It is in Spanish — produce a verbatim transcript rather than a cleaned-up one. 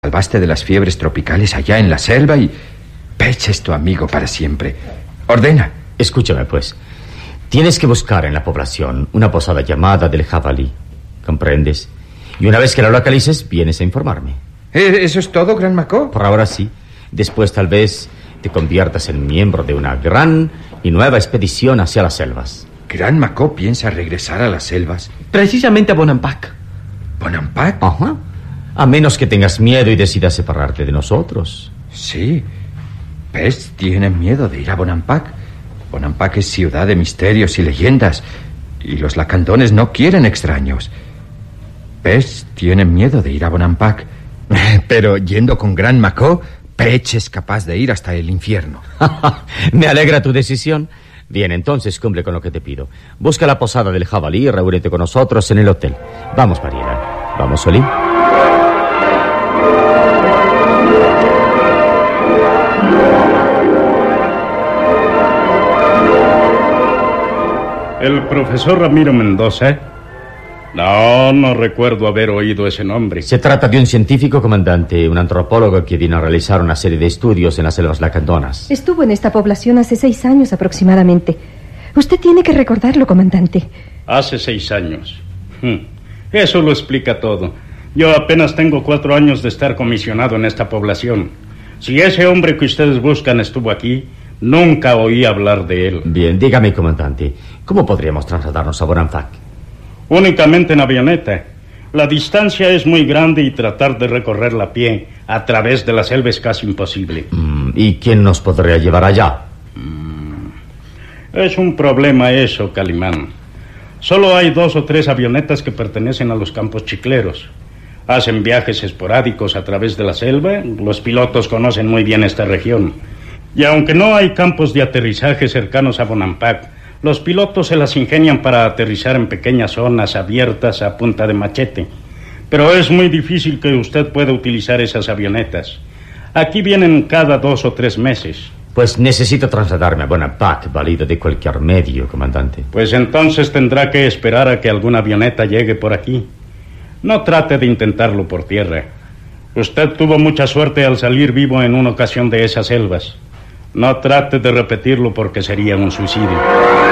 salvaste de las fiebres tropicales allá en la selva y Pech es tu amigo para siempre. Ordena. Escúchame, pues. Tienes que buscar en la población una posada llamada del Jabalí. ¿Comprendes? Y una vez que la localices, vienes a informarme. ¿Eso es todo, Gran Macó? Por ahora sí. Después tal vez te conviertas en miembro de una gran y nueva expedición hacia las selvas. ¿Gran Macó piensa regresar a las selvas? Precisamente a Bonampak. ¿Bonampak? Ajá. A menos que tengas miedo y decidas separarte de nosotros. Sí. Pech tiene miedo de ir a Bonampak. Bonampak es ciudad de misterios y leyendas, y los lacandones no quieren extraños. Pech tiene miedo de ir a Bonampak. Pero yendo con Gran Macó, Pech es capaz de ir hasta el infierno. Me alegra tu decisión. Bien, entonces cumple con lo que te pido. Busca la posada del Jabalí y reúnete con nosotros en el hotel. Vamos, Mariela. Vamos, Solín. ¿El profesor Ramiro Mendoza? No, no recuerdo haber oído ese nombre. Se trata de un científico, comandante, un antropólogo que vino a realizar una serie de estudios en las selvas lacandonas. Estuvo en esta población hace seis años aproximadamente. Usted tiene que recordarlo, comandante. Hace seis años. Eso lo explica todo. Yo apenas tengo cuatro años de estar comisionado en esta población. Si ese hombre que ustedes buscan estuvo aquí, nunca oí hablar de él. Bien, dígame, comandante, ¿cómo podríamos trasladarnos a Bonampak? Únicamente en avioneta. La distancia es muy grande y tratar de recorrerla a pie a través de la selva es casi imposible. Mm, ¿Y quién nos podría llevar allá? Mm, es un problema eso, Calimán. Solo hay dos o tres avionetas que pertenecen a los campos chicleros. Hacen viajes esporádicos a través de la selva. Los pilotos conocen muy bien esta región. Y aunque no hay campos de aterrizaje cercanos a Bonampak, los pilotos se las ingenian para aterrizar en pequeñas zonas abiertas a punta de machete. Pero es muy difícil que usted pueda utilizar esas avionetas. Aquí vienen cada dos o tres meses. Pues necesito trasladarme a Bonampak, válido de cualquier medio, comandante. Pues entonces tendrá que esperar a que alguna avioneta llegue por aquí. No trate de intentarlo por tierra. Usted tuvo mucha suerte al salir vivo en una ocasión de esas selvas. No trate de repetirlo porque sería un suicidio.